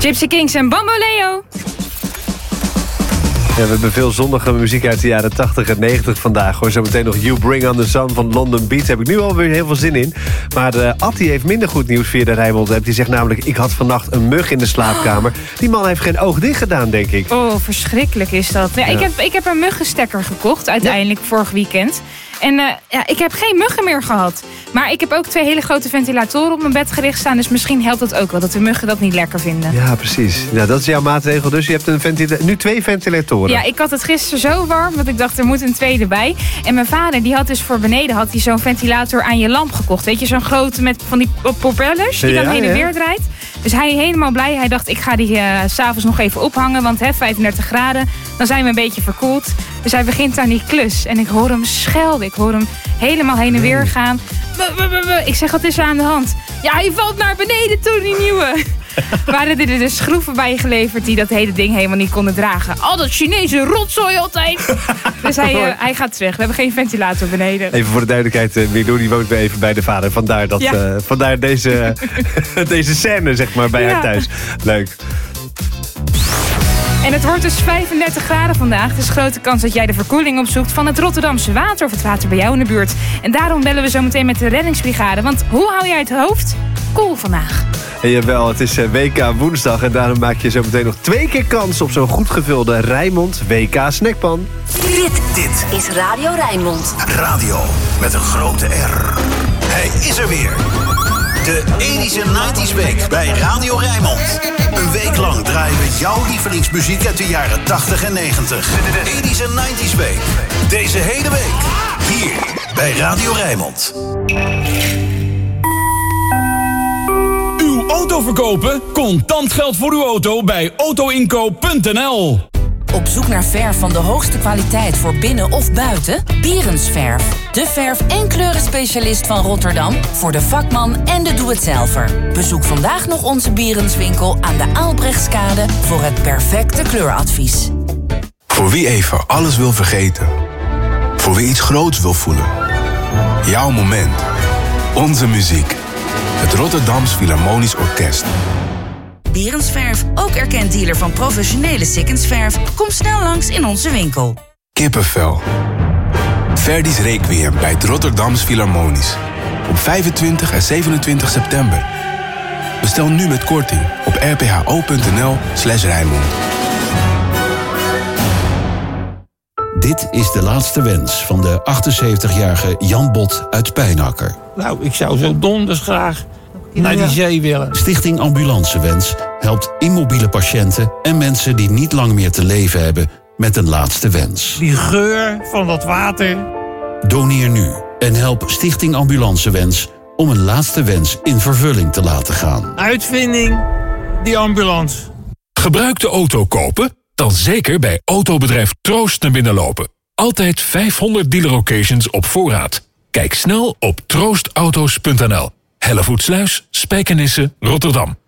Gypsy Kings en Bamboleo. Ja, we hebben veel zonnige muziek uit de jaren 80 en 90 vandaag. Hoor, zometeen nog You Bring on the Sun van London Beat. Heb ik nu alweer heel veel zin in. Maar Attie heeft minder goed nieuws via de Rijnmond-app. Die zegt namelijk, ik had vannacht een mug in de slaapkamer. Die man heeft geen oog dicht gedaan, denk ik. Oh, verschrikkelijk is dat. Ja, ja. Ik heb een muggenstekker gekocht, uiteindelijk vorig weekend. En ik heb geen muggen meer gehad. Maar ik heb ook 2 hele grote ventilatoren op mijn bed gericht staan. Dus misschien helpt dat ook wel, dat de muggen dat niet lekker vinden. Ja, precies. Ja, dat is jouw maatregel. Dus je hebt nu 2 ventilatoren. Ja, ik had het gisteren zo warm dat ik dacht, er moet een tweede bij. En mijn vader, die had dus voor beneden zo'n ventilator aan je lamp gekocht. Weet je, zo'n grote met van die propellers die dan heen en weer draait. Dus hij helemaal blij. Hij dacht, ik ga die 's avonds nog even ophangen. Want 35 graden, dan zijn we een beetje verkoeld. Dus hij begint aan die klus. En ik hoor hem schelden. Ik hoor hem helemaal heen en weer gaan. Ik zeg, wat is er aan de hand? Ja, hij valt naar beneden toe, die nieuwe. Waren er dus schroeven bij geleverd die dat hele ding helemaal niet konden dragen. Al dat Chinese rotzooi altijd. Dus hij gaat terug. We hebben geen ventilator beneden. Even voor de duidelijkheid, Milou die woont weer even bij de vader. Vandaar, vandaar deze scène, zeg maar, bij haar thuis. Leuk. En het wordt dus 35 graden vandaag. Dus grote kans dat jij de verkoeling opzoekt van het Rotterdamse water of het water bij jou in de buurt. En daarom bellen we zo meteen met de reddingsbrigade. Want hoe hou jij het hoofd koel vandaag? En jawel, het is WK woensdag en daarom maak je zo meteen nog 2 keer kans op zo'n goed gevulde Rijnmond WK snackpan. Dit is Radio Rijnmond. Radio met een grote R. Hij is er weer. De 80s en 90s week bij Radio Rijnmond. Een week lang draaien we jouw lievelingsmuziek uit de jaren 80 en 90. De 80s en 90s week. Deze hele week. Hier bij Radio Rijnmond. Uw auto verkopen? Contant geld voor uw auto bij autoinkoop.nl. Op zoek naar verf van de hoogste kwaliteit voor binnen of buiten? Bierensverf. De verf- en kleurenspecialist van Rotterdam voor de vakman en de doe-het-zelver. Bezoek vandaag nog onze Bierenswinkel aan de Aalbrechtskade voor het perfecte kleuradvies. Voor wie even alles wil vergeten. Voor wie iets groots wil voelen. Jouw moment. Onze muziek. Het Rotterdams Philharmonisch Orkest. Bierensverf, ook erkend dealer van professionele Sikkensverf. Kom snel langs in onze winkel. Kippenvel. Verdi's Requiem bij het Rotterdams Philharmonisch. Op 25 en 27 september. Bestel nu met korting op rpho.nl/Rijnmond. Dit is de laatste wens van de 78-jarige Jan Bot uit Pijnakker. Nou, ik zou zo donders graag naar die zee willen. Stichting Ambulancewens helpt immobiele patiënten en mensen die niet lang meer te leven hebben met een laatste wens. Die geur van dat water. Doneer nu en help Stichting Ambulancewens om een laatste wens in vervulling te laten gaan. Uitvinding, die ambulance. Gebruikte auto kopen? Dan zeker bij autobedrijf Troost naar binnen lopen. Altijd 500 dealer-occasions op voorraad. Kijk snel op troostauto's.nl. Hellevoetsluis, Spijkenisse, Rotterdam.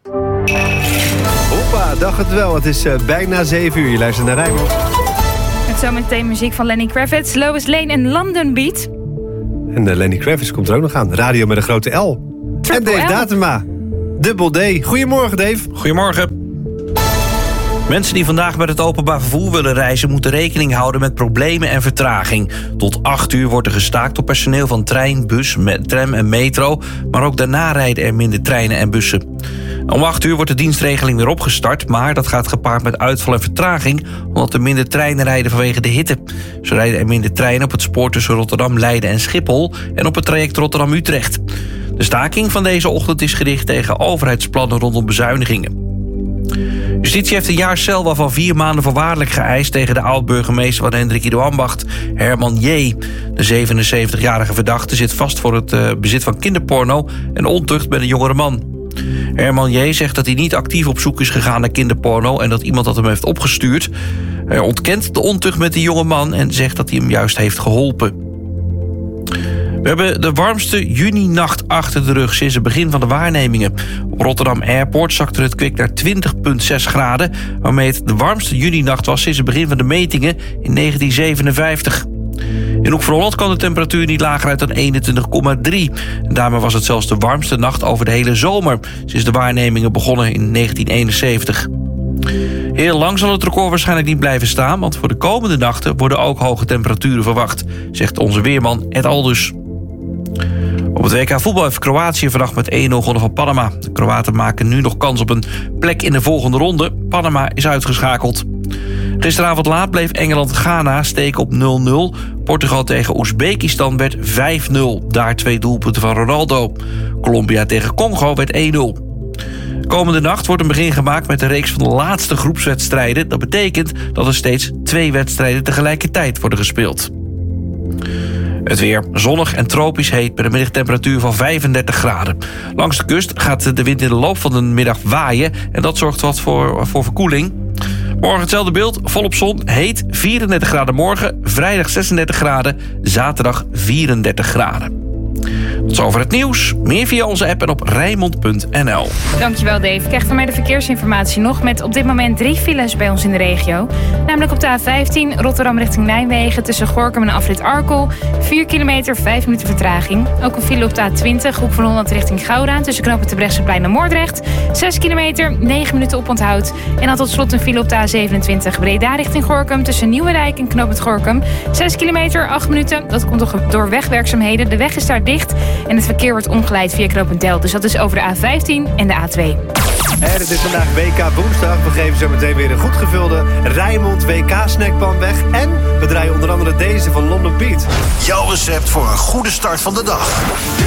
Hoppa, dag het wel. Het is bijna 7 uur. Je luistert naar Rijnmond. Met zometeen muziek van Lenny Kravitz, Lois Lane en London Beat. En Lenny Kravitz komt er ook nog aan. Radio met een grote L. Triple en Dave L. Datema. Dubbel D. Goedemorgen, Dave. Goedemorgen. Mensen die vandaag met het openbaar vervoer willen reizen moeten rekening houden met problemen en vertraging. Tot 8 uur wordt er gestaakt door personeel van trein, bus, tram en metro. Maar ook daarna rijden er minder treinen en bussen. Om 8 uur wordt de dienstregeling weer opgestart, maar dat gaat gepaard met uitval en vertraging, omdat er minder treinen rijden vanwege de hitte. Zo rijden er minder treinen op het spoor tussen Rotterdam, Leiden en Schiphol en op het traject Rotterdam-Utrecht. De staking van deze ochtend is gericht tegen overheidsplannen rondom bezuinigingen. Justitie heeft een jaar cel waarvan 4 maanden voorwaardelijk geëist tegen de oud-burgemeester van Hendrik Ido Ambacht, Herman J. De 77-jarige verdachte zit vast voor het bezit van kinderporno en ontucht met een jongere man. Herman J. zegt dat hij niet actief op zoek is gegaan naar kinderporno en dat iemand dat hem heeft opgestuurd. Hij ontkent de ontucht met die jonge man en zegt dat hij hem juist heeft geholpen. We hebben de warmste juninacht achter de rug sinds het begin van de waarnemingen. Op Rotterdam Airport zakte het kwik naar 20,6 graden... waarmee het de warmste juninacht was sinds het begin van de metingen in 1957. In Hoek van Holland kwam de temperatuur niet lager uit dan 21,3. En daarmee was het zelfs de warmste nacht over de hele zomer, sinds de waarnemingen begonnen in 1971. Heel lang zal het record waarschijnlijk niet blijven staan, want voor de komende nachten worden ook hoge temperaturen verwacht, zegt onze weerman Ed Aldus. Op het WK voetbal heeft Kroatië vannacht met 1-0 gewonnen van Panama. De Kroaten maken nu nog kans op een plek in de volgende ronde. Panama is uitgeschakeld. Gisteravond laat bleef Engeland-Ghana steken op 0-0. Portugal tegen Oezbekistan werd 5-0. Daar 2 doelpunten van Ronaldo. Colombia tegen Congo werd 1-0. Komende nacht wordt een begin gemaakt met de reeks van de laatste groepswedstrijden. Dat betekent dat er steeds 2 wedstrijden tegelijkertijd worden gespeeld. Het weer zonnig en tropisch heet met een middagtemperatuur van 35 graden. Langs de kust gaat de wind in de loop van de middag waaien en dat zorgt wat voor verkoeling. Morgen hetzelfde beeld, volop zon, heet, 34 graden morgen, vrijdag 36 graden, zaterdag 34 graden. Tot zover het nieuws. Meer via onze app en op Rijnmond.nl. Dankjewel Dave. Ik krijg van mij de verkeersinformatie nog met op dit moment 3 files bij ons in de regio. Namelijk op de A15 Rotterdam richting Nijmegen tussen Gorinchem en afrit Arkel. 4 kilometer, 5 minuten vertraging. Ook een file op de A20 Hoek van Holland richting Gouda tussen knooppunt Terbrechtseplein en Moordrecht. 6 kilometer, 9 minuten oponthoud. En dan tot slot een file op de A27 Breda richting Gorinchem tussen Nieuwerijk en knooppunt Gorinchem. 6 kilometer, 8 minuten. Dat komt door wegwerkzaamheden. De weg is daar dicht. En het verkeer wordt omgeleid via knooppunt Del. Dus dat is over de A15 en de A2. En het is vandaag WK woensdag. We geven zo meteen weer een goed gevulde Rijnmond WK-snackpan weg. En we draaien onder andere deze van London Beat. Jouw recept voor een goede start van de dag.